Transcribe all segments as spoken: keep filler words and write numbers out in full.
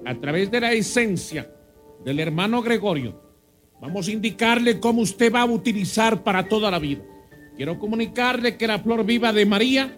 a través de la esencia del hermano Gregorio, vamos a indicarle cómo usted va a utilizar para toda la vida. Quiero comunicarle que la flor viva de María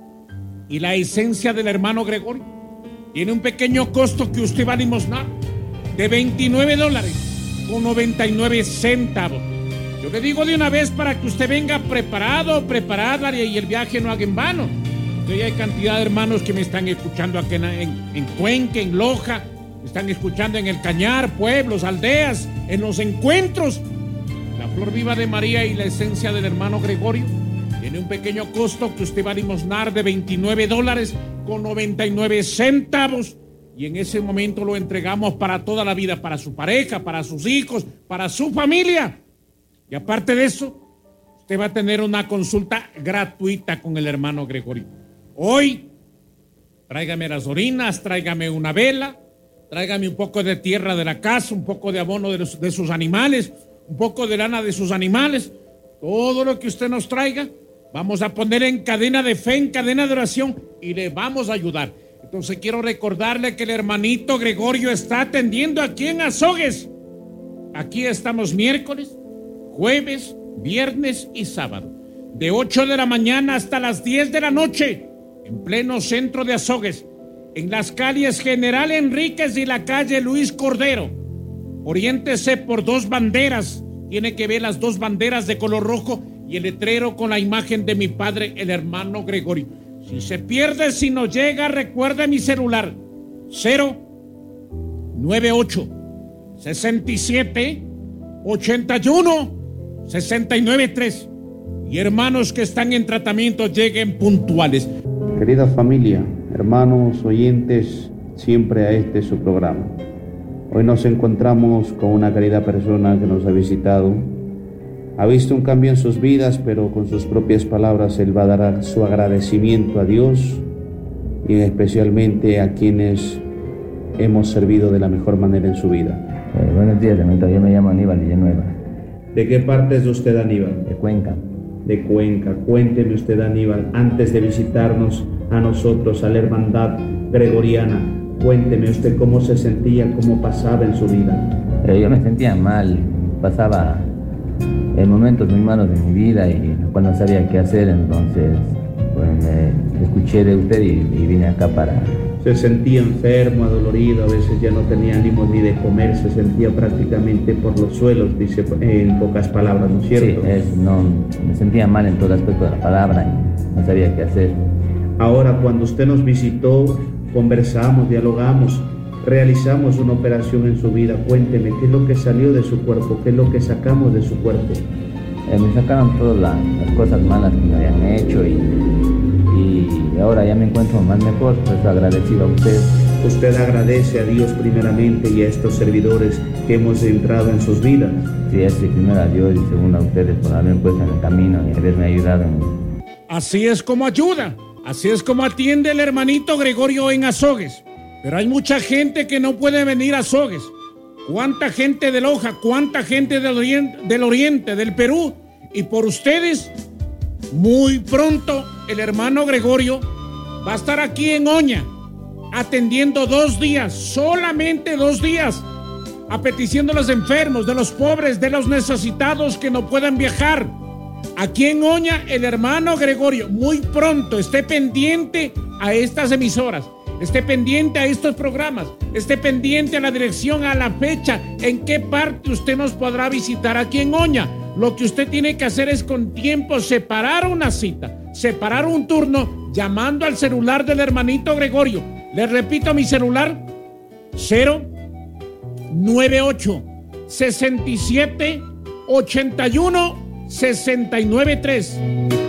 y la esencia del hermano Gregorio tiene un pequeño costo que usted va a limosnar de veintinueve dólares con noventa y nueve centavos. Yo le digo de una vez para que usted venga preparado, preparada y el viaje no haga en vano. Hoy hay cantidad de hermanos que me están escuchando aquí en, en, en Cuenca, en Loja, me están escuchando en El Cañar, pueblos, aldeas, en los encuentros. La flor viva de María y la esencia del hermano Gregorio tiene un pequeño costo que usted va a limosnar de veintinueve dólares con noventa y nueve centavos. Y en ese momento lo entregamos para toda la vida, para su pareja, para sus hijos, para su familia. Y aparte de eso, usted va a tener una consulta gratuita con el hermano Gregorio. Hoy, tráigame las orinas, tráigame una vela, tráigame un poco de tierra de la casa, un poco de abono de, los, de sus animales, un poco de lana de sus animales. Todo lo que usted nos traiga, vamos a poner en cadena de fe, en cadena de oración y le vamos a ayudar. Entonces quiero recordarle que el hermanito Gregorio está atendiendo aquí en Azogues. Aquí estamos miércoles, jueves, viernes y sábado, de ocho de la mañana hasta las diez de la noche, en pleno centro de Azogues, en las calles General Enríquez y la calle Luis Cordero. Oriéntese por dos banderas, tiene que ver las dos banderas de color rojo y el letrero con la imagen de mi padre, el hermano Gregorio. Si se pierde, si no llega, recuerde mi celular, cero nueve ocho sesenta y siete ochenta y uno sesenta y nueve tres. Y hermanos que están en tratamiento, lleguen puntuales. Querida familia, hermanos, oyentes, siempre a este su programa. Hoy nos encontramos con una querida persona que nos ha visitado. Ha visto un cambio en sus vidas, pero con sus propias palabras él va a dar su agradecimiento a Dios y especialmente a quienes hemos servido de la mejor manera en su vida. Eh, buenos días, hermanito. Yo me llamo Aníbal Villanueva. ¿De qué parte es usted, Aníbal? De Cuenca. De Cuenca. Cuénteme usted, Aníbal, antes de visitarnos a nosotros, a la hermandad gregoriana, cuénteme usted cómo se sentía, cómo pasaba en su vida. Eh, yo me sentía mal, pasaba en momentos muy malos de mi vida y cuando no sabía qué hacer, entonces pues, me escuché de usted y, y vine acá para... Se sentía enfermo, adolorido, a veces ya no tenía ánimo ni de comer, se sentía prácticamente por los suelos, dice en pocas palabras, ¿no es cierto? Sí, es, no, me sentía mal en todo aspecto de la palabra y no sabía qué hacer. Ahora, cuando usted nos visitó, conversamos, dialogamos, realizamos una operación en su vida. Cuénteme, ¿qué es lo que salió de su cuerpo? ¿Qué es lo que sacamos de su cuerpo? Eh, me sacaron todas la, las cosas malas que me habían hecho y, y ahora ya me encuentro más mejor, pues agradecido a usted. Usted agradece a Dios primeramente y a estos servidores que hemos entrado en sus vidas. Sí, es primero a Dios y segundo a ustedes por haberme puesto en el camino y haberme ayudado en... Así es como ayuda, así es como atiende el hermanito Gregorio en Azogues. Pero hay mucha gente que no puede venir a Azogues. ¿Cuánta gente de Loja? ¿Cuánta gente del oriente, del oriente, del Perú? Y por ustedes, muy pronto el hermano Gregorio va a estar aquí en Oña, atendiendo dos días, solamente dos días, a petición de los enfermos, de los pobres, de los necesitados que no puedan viajar. Aquí en Oña, el hermano Gregorio, muy pronto, esté pendiente a estas emisoras. Esté pendiente a estos programas, esté pendiente a la dirección, a la fecha, en qué parte usted nos podrá visitar aquí en Oña. Lo que usted tiene que hacer es con tiempo separar una cita, separar un turno, llamando al celular del hermanito Gregorio. Le repito mi celular, cero nueve ocho sesenta y siete ochenta y uno sesenta y nueve tres.